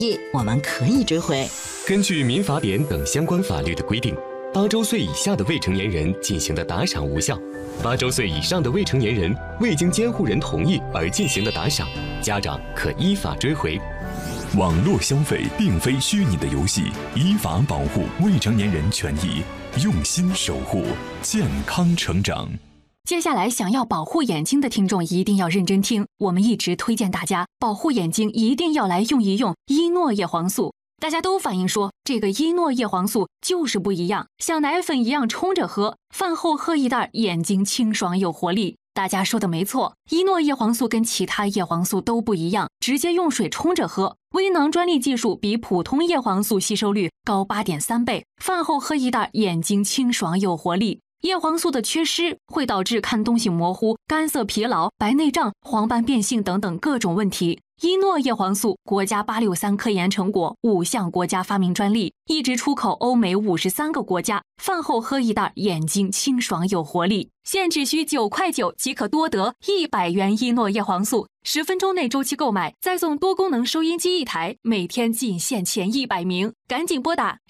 我们可以追回。 根据民法典等相关法律的规定，8周岁以下的未成年人进行的打赏无效，8周岁以上的未成年人未经监护人同意而进行的打赏，家长可依法追回。 网络消费并非虚拟的游戏，依法保护未成年人权益，用心守护健康成长。 接下来想要保护眼睛的听众一定要认真听，我们一直推荐大家保护眼睛一定要来用一用伊诺叶黄素。大家都反映说这个伊诺叶黄素就是不一样，像奶粉一样冲着喝，饭后喝一袋，眼睛清爽有活力。大家说的没错，伊诺叶黄素跟其他叶黄素都不一样，直接用水冲着喝，微囊专利技术比普通叶黄素吸收率高 8.3 倍，饭后喝一袋，眼睛清爽有活力。叶黄素的缺失会导致看东西模糊、干涩疲劳、白内障、黄斑变性等等各种问题。伊诺叶黄素国家863科研成果，5项国家发明专利，一直出口欧美53个国家。饭后喝一袋，眼睛清爽有活力。现只需9.9块即可多得100元伊诺叶黄素，10分钟内周期购买，再送多功能收音机1台，每天仅限前100名，赶紧拨打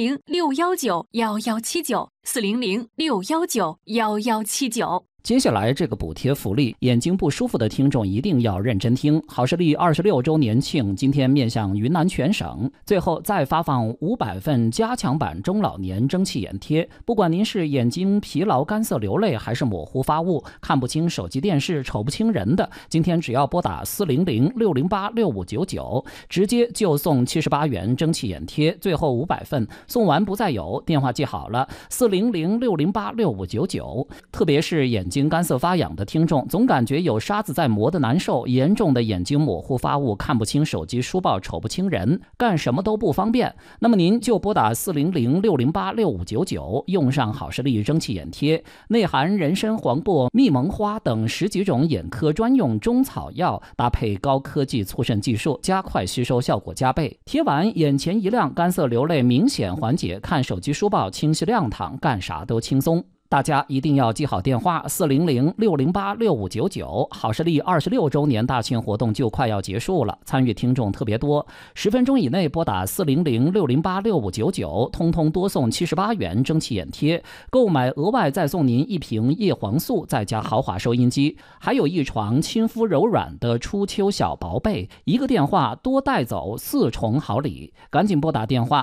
400-619-1179，400-619-1179。 接下来这个补贴福利，眼睛不舒服的听众一定要认真听。好视力26周年庆今天面向云南全省，最后再发放500份加强版中老年蒸汽眼贴。不管您是眼睛疲劳、干涩、流泪，还是模糊发物、看不清手机电视、瞅不清人的，今天只要拨打400-608-6599，直接就送78元蒸汽眼贴，最后500份，送完不再有。电话记好了，400-608-6599。特别是眼睛干涩发痒的听众，总感觉有沙子在磨的难受，严重的眼睛模糊发物，看不清手机书报，瞅不清人，干什么都不方便，那么您就拨打400-608-6599，用上好视力蒸汽眼贴，内含人参、黄柏、蜜蒙花等10几种眼科专用中草药，搭配高科技促渗技术，加快吸收，效果加倍。贴完眼前一亮，干涩流泪明显缓解，看手机书报清晰亮堂，干啥都轻松。大家一定要记好电话400-608-6599，好视力26周年大庆活动就快要结束了，参与听众特别多，10分钟以内拨打400-608-6599，通通多送78元蒸汽眼贴，购买额外再送您1瓶叶黄素，再加豪华收音机，还有一床亲肤柔软的初秋小薄被，一个电话多带走4重好礼，赶紧拨打电话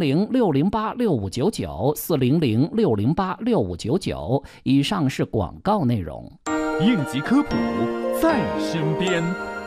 400-608-6599，400-608-6599。以上是广告内容。 应急科普在身边。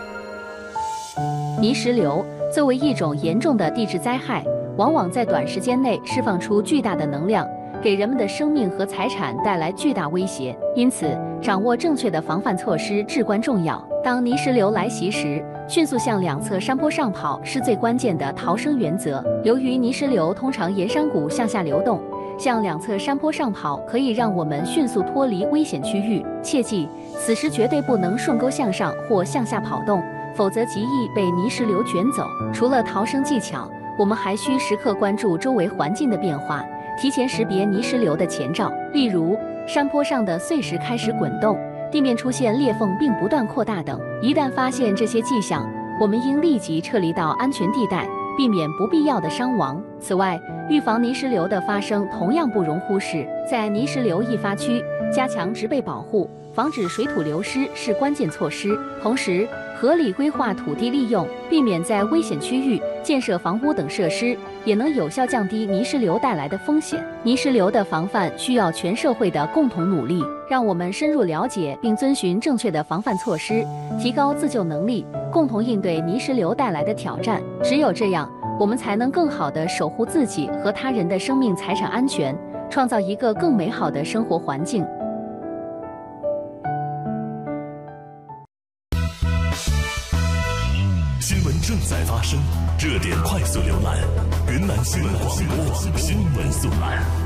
泥石流作为一种严重的地质灾害，往往在短时间内释放出巨大的能量，给人们的生命和财产带来巨大威胁。因此，掌握正确的防范措施至关重要。当泥石流来袭时，迅速向两侧山坡上跑是最关键的逃生原则。由于泥石流通常沿山谷向下流动，向两侧山坡上跑可以让我们迅速脱离危险区域。切记，此时绝对不能顺沟向上或向下跑动，否则极易被泥石流卷走。除了逃生技巧，我们还需时刻关注周围环境的变化，提前识别泥石流的前兆，例如山坡上的碎石开始滚动，地面出现裂缝并不断扩大等。一旦发现这些迹象，我们应立即撤离到安全地带，避免不必要的伤亡。此外，预防泥石流的发生同样不容忽视，在泥石流易发区加强植被保护，防止水土流失是关键措施。同时，合理规划土地利用，避免在危险区域建设房屋等设施，也能有效降低泥石流带来的风险。泥石流的防范需要全社会的共同努力，让我们深入了解并遵循正确的防范措施，提高自救能力，共同应对泥石流带来的挑战。只有这样，我们才能更好地守护自己和他人的生命财产安全，创造一个更美好的生活环境。 新闻正在发生，热点快速浏览，云南新闻广播新闻速览。